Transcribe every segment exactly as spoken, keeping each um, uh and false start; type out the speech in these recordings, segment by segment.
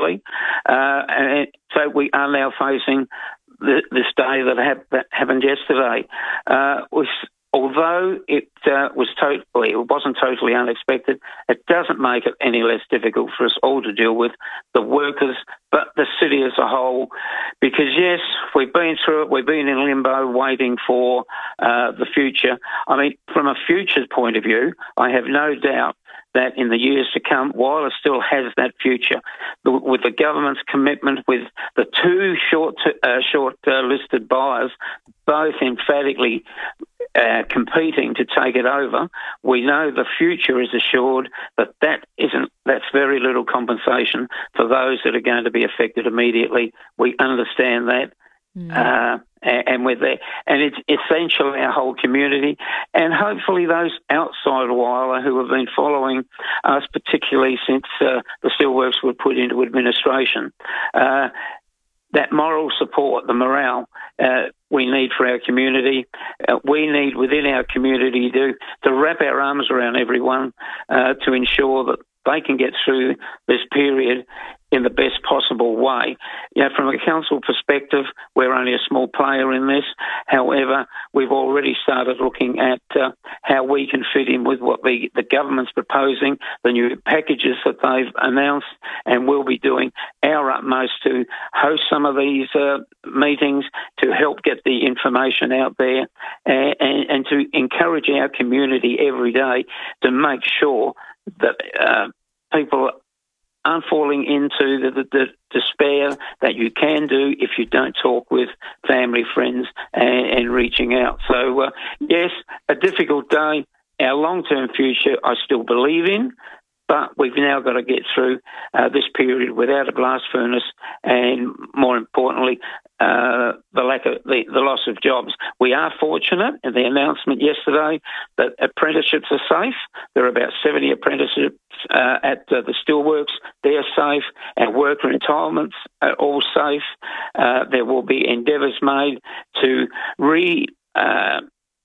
eventually. Uh, and so we are now facing the, this day that, hap- that happened yesterday. Uh, was, although it uh, was totally, it wasn't totally unexpected, it doesn't make it any less difficult for us all to deal with, the workers, but the city as a whole. Because yes, we've been through it, we've been in limbo waiting for uh, the future. I mean, from a futures point of view, I have no doubt that in the years to come, Whyalla still has that future. With the government's commitment, with the two short uh, short uh, listed buyers, both emphatically uh, competing to take it over, we know the future is assured, but that isn't, that's very little compensation for those that are going to be affected immediately. We understand that. Mm. Uh, and we're there. And it's essentially our whole community, and hopefully those outside Whyalla who have been following us, particularly since uh, the steelworks were put into administration. Uh, that moral support, the morale, uh, we need for our community. Uh, we need within our community to, to wrap our arms around everyone uh, to ensure that they can get through this period in the best possible way. You know, from a council perspective, we're only a small player in this. However, we've already started looking at uh, how we can fit in with what the, the government's proposing, the new packages that they've announced, and we'll be doing our utmost to host some of these uh, meetings to help get the information out there and, and, and to encourage our community every day to make sure that uh, people aren't falling into the, the, the despair that you can do if you don't talk with family, friends, and, and reaching out. So, uh, yes, a difficult day. Our long-term future, I still believe in, but we've now got to get through uh, this period without a blast furnace and, more importantly, uh, the lack of the, the loss of jobs. We are fortunate in the announcement yesterday that apprenticeships are safe. There are about seventy apprenticeships uh, at uh, the steelworks. They're safe. Our worker entitlements are all safe. Uh, there will be endeavours made to re... Uh,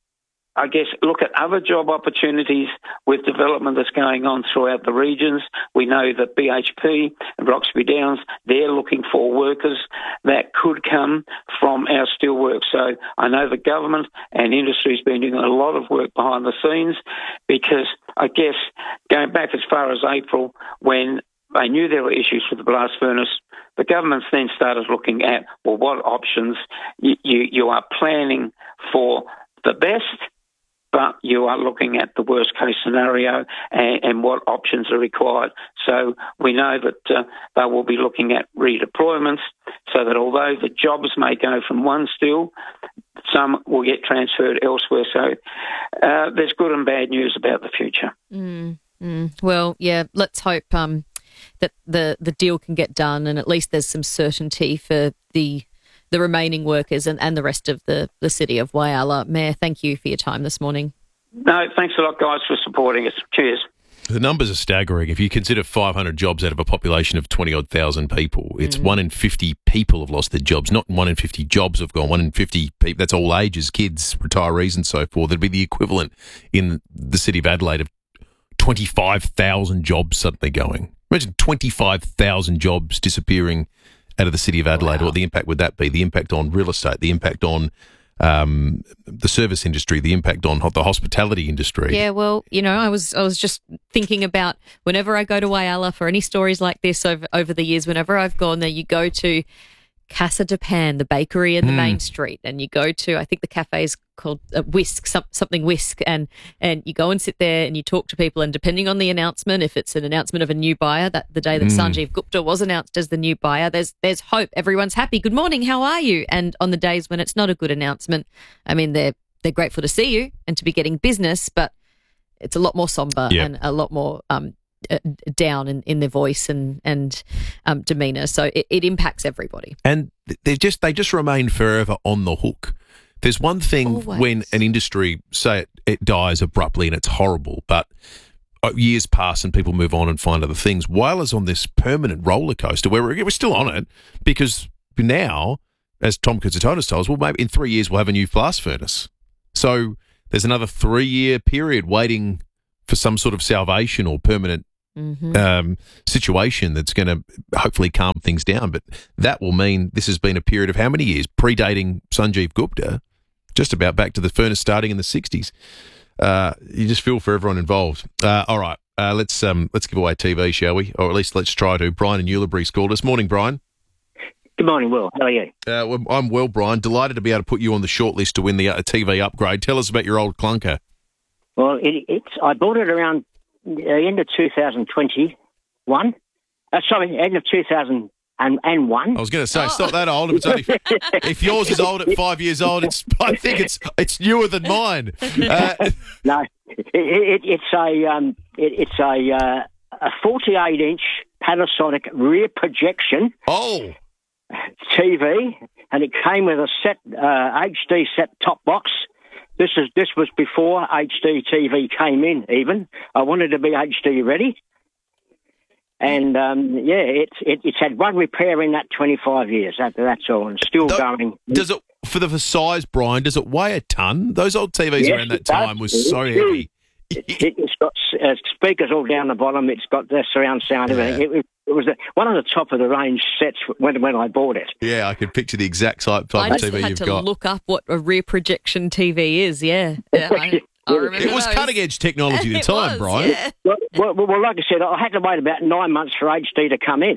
I guess, look at other job opportunities with development that's going on throughout the regions. We know that B H P and Roxby Downs, they're looking for workers that could come from our steelworks. So I know the government and industry has been doing a lot of work behind the scenes because, I guess, going back as far as April, when they knew there were issues with the blast furnace, the government's then started looking at, well, what options you, you, you are planning for the best, but you are looking at the worst-case scenario and, and what options are required. So we know that uh, they will be looking at redeployments so that although the jobs may go from one steel, some will get transferred elsewhere. So uh, there's good and bad news about the future. Mm, mm. Well, yeah, let's hope um, that the, the deal can get done and at least there's some certainty for the the remaining workers and, and the rest of the, the city of Whyalla. Mayor, thank you for your time this morning. No, thanks a lot, guys, for supporting us. Cheers. The numbers are staggering. If you consider five hundred jobs out of a population of twenty-odd thousand people, it's mm. one in fifty people have lost their jobs, not one in fifty jobs have gone. One in fifty people, that's all ages, kids, retirees and so forth. It'd be the equivalent in the city of Adelaide of twenty-five thousand jobs suddenly going. Imagine twenty-five thousand jobs disappearing out of the city of Adelaide. Wow. What the impact would that be? The impact on real estate, the impact on um, the service industry, the impact on the hospitality industry. Yeah, well, you know, I was I was just thinking about whenever I go to Whyalla for any stories like this over over the years, whenever I've gone there, you go to Casa de Pan, the bakery in the mm. main street, and you go to, I think the cafe is called uh, Whisk, some, something Whisk, and and you go and sit there and you talk to people, and depending on the announcement, if it's an announcement of a new buyer, that the day that mm. Sanjeev Gupta was announced as the new buyer, there's there's hope. Everyone's happy. Good morning, how are you? And on the days when it's not a good announcement, I mean, they're they're grateful to see you and to be getting business, but it's a lot more somber yep. and a lot more um, uh, down in, in their voice and and um, demeanour. So it, it impacts everybody. And they just they just remain forever on the hook. There's one thing Always. when an industry, say it, it dies abruptly and it's horrible, but years pass and people move on and find other things. Whyalla's on this permanent roller coaster where we're, we're still on it because now, as Tom Kutsatonis tells us, well, maybe in three years we'll have a new blast furnace. So there's another three-year period waiting for some sort of salvation or permanent mm-hmm. um, situation that's going to hopefully calm things down. But that will mean this has been a period of how many years? Predating Sanjeev Gupta, just about back to the furnace starting in the sixties. Uh, you just feel for everyone involved. Uh, all right, uh, let's um, let's give away T V, shall we? Or at least let's try to. Brian in Ulibury's called us. Morning, Brian. Good morning, Will. How are you? Uh, well, I'm well, Brian. Delighted to be able to put you on the shortlist to win the uh, T V upgrade. Tell us about your old clunker. Well, it, it's I bought it around the end of two thousand twenty-one. Uh, sorry, end of two thousand one. I was going to say, it's not that old. If, it's only, if yours is old at five years old, it's I think it's it's newer than mine. Uh, no, it, it, it's a um, it, it's a uh, a forty-eight inch Panasonic rear projection. Oh. T V, and it came with a set uh, H D set top box. This is this was before H D T V came in. Even I wanted to be H D ready, and um, yeah, it's it, it's had one repair in that twenty-five years. That, that's all, and still Th- going. Does it for the for size, Brian? Does it weigh a ton? Those old T Vs Yes, around that it does. time was so heavy. It, it, it's got uh, speakers all down the bottom. It's got the surround sound. Everything. Yeah. It, it was a, one of the top of the range sets when when I bought it. Yeah, I could picture the exact type, type I of just T V had you've to got. look up what a rear projection T V is. Yeah, yeah I, I remember It was those. cutting edge technology at the It time, was, Brian. yeah. Well, well, well, like I said, I had to wait about nine months for H D to come in.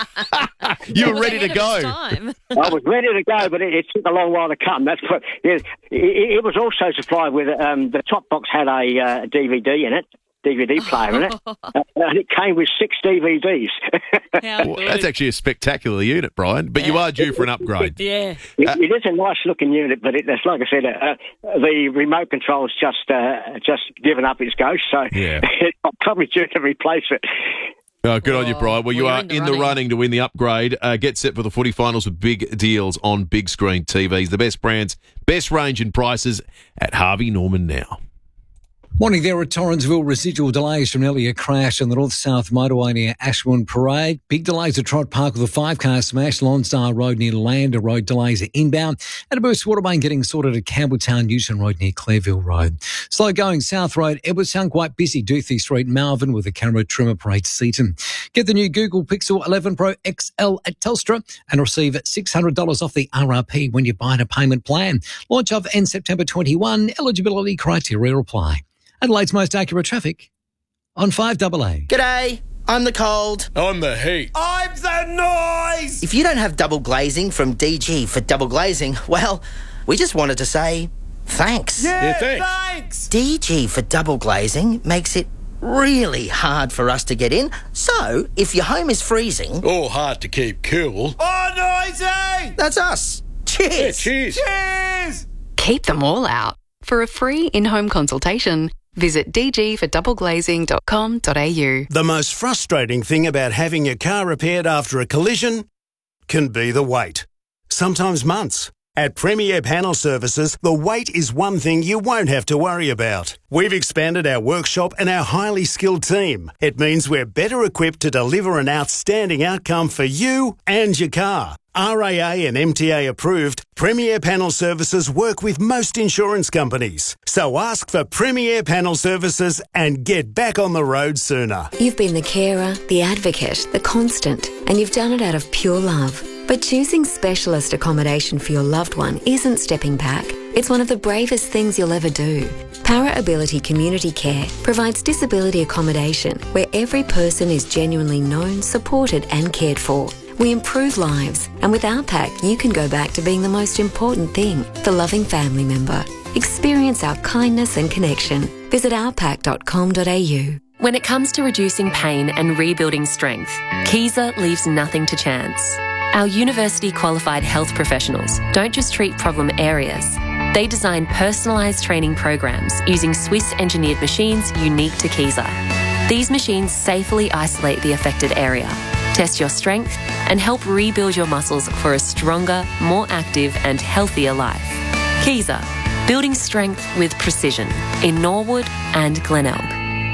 You were It was ready to ahead of go. its time. I was ready to go, but it, it took a long while to come. That's what, it, it, it was also supplied with um, the top box had a uh, D V D in it, D V D player in it, uh, and it came with six D V Ds. How Well, good. that's actually a spectacular unit, Brian. But you are due for an upgrade. Yeah. It, it is a nice looking unit, but it, it's like I said, uh, the remote control's just uh, just given up its ghost, so Yeah. I'm probably due to replace it. Oh, good on you, Oh, Brian. Well, you well, are you're in the in the running. running to win the upgrade. Uh, get set for the footy finals with big deals on big screen T Vs. The best brands, best range and prices at Harvey Norman now. Morning there at Torrensville. Residual delays from earlier crash on the north-south motorway near Ashwin Parade. Big delays at Trott Park with a five-car smash. Lonsdale Road near Lander Road delays are inbound. And a burst water main getting sorted at Campbelltown Newton Road near Clairville Road. Slow going South Road. Edwardstown quite busy. Duthie Street, Malvern with a camera trimmer parade Seaton. Get the new Google Pixel eleven Pro X L at Telstra and receive six hundred dollars off the R R P when you buy a payment plan. Launch of end September twenty-first. Eligibility criteria apply. Adelaide's most accurate traffic on five A A. G'day, I'm the cold. On the heat. I'm the noise! If you don't have double glazing from D G for double glazing, well, we just wanted to say thanks. Yeah, thanks. D G for double glazing makes it really hard for us to get in. So, if your home is freezing... Oh, hard to keep cool. Oh, noisy! That's us. Cheers! cheers. Cheers! Keep them all out. For a free in-home consultation, visit d g for double glazing dot com dot a u. The most frustrating thing about having your car repaired after a collision can be the wait. Sometimes months. At Premier Panel Services, the wait is one thing you won't have to worry about. We've expanded our workshop and our highly skilled team. It means we're better equipped to deliver an outstanding outcome for you and your car. R A A and M T A approved, Premier Panel Services work with most insurance companies. So ask for Premier Panel Services and get back on the road sooner. You've been the carer, the advocate, the constant, and you've done it out of pure love. But choosing specialist accommodation for your loved one isn't stepping back. It's one of the bravest things you'll ever do. Para Ability Community Care provides disability accommodation where every person is genuinely known, supported and cared for. We improve lives, and with our pack, you can go back to being the most important thing, the loving family member. Experience our kindness and connection. Visit our pack dot com dot a u. When it comes to reducing pain and rebuilding strength, Kaiser leaves nothing to chance. Our university-qualified health professionals don't just treat problem areas. They design personalised training programs using Swiss-engineered machines unique to Kaiser. These machines safely isolate the affected area, test your strength, and help rebuild your muscles for a stronger, more active and healthier life. Kaiser, building strength with precision in Norwood and Glenelg.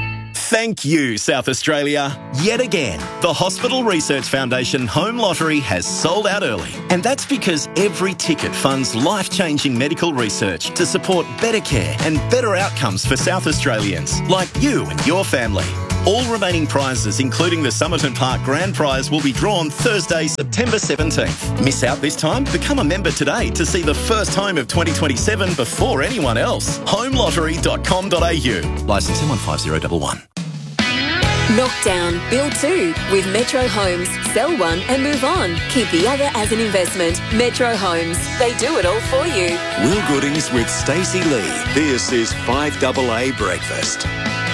Thank you, South Australia. Yet again, the Hospital Research Foundation Home Lottery has sold out early. And that's because every ticket funds life-changing medical research to support better care and better outcomes for South Australians, like you and your family. All remaining prizes, including the Somerton Park Grand Prize, will be drawn Thursday, September seventeenth. Miss out this time? Become a member today to see the first home of twenty twenty-seven before anyone else. home lottery dot com dot a u. Licence M one five zero one one. Knock down, build two with Metro Homes. Sell one and move on. Keep the other as an investment. Metro Homes. They do it all for you. Will Goodings with Stacey Lee. This is five A A Breakfast.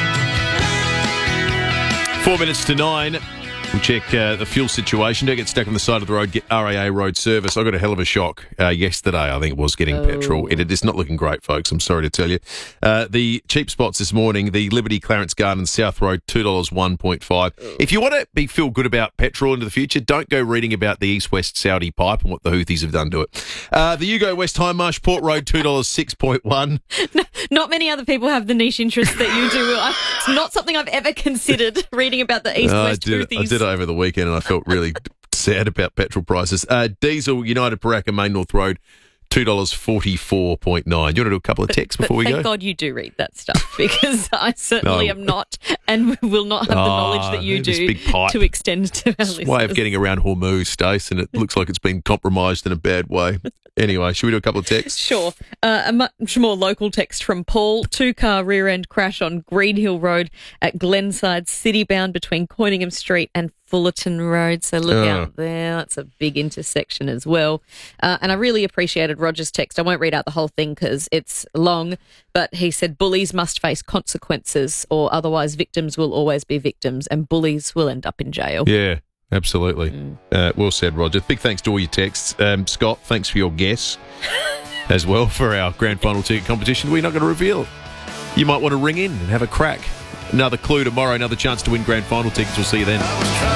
Four minutes to nine. We'll check uh, the fuel situation. Don't get stuck on the side of the road. Get R A A road service. I got a hell of a shock uh, yesterday, I think it was, getting Oh. petrol. It, it is not looking great, folks. I'm sorry to tell you. Uh, the cheap spots this morning, the Liberty Clarence Gardens South Road, two dollars one point five. If you want to be feel good about petrol into the future, don't go reading about the East-West Saudi pipe and what the Houthis have done to it. Uh, the Yugo West Hindmarsh Port Road, two dollars six point one. No, not many other people have the niche interest that you do. I, it's not something I've ever considered, reading about the East Uh, I West did, Houthis. I did it over the weekend and I felt really sad about petrol prices. Uh, diesel, United Paraka Main North Road, two dollars forty-four point nine. Do you want to do a couple of texts But before we thank go? God you do read that stuff, because I certainly No. am not, and will not have the Oh, knowledge that you this do big pipe. to extend to our It's listeners. a way of getting around Hormuz, Stace, and it looks like it's been compromised in a bad way. Anyway, should we do a couple of texts? Sure. Uh, a much more local text from Paul. Two-car rear-end crash on Greenhill Road at Glenside, city-bound between Coiningham Street and Fullerton Road. So look Oh. out there. That's a big intersection as well. Uh, and I really appreciated Roger's text. I won't read out the whole thing because it's long, but he said bullies must face consequences, or otherwise victims will always be victims and bullies will end up in jail. Yeah, absolutely. Mm. Uh, well said, Roger. Big thanks to all your texts. Um, Scott, thanks for your guess as well for our grand final ticket competition. We're not going to reveal it. You might want to ring in and have a crack. Another clue tomorrow, another chance to win grand final tickets. We'll see you then.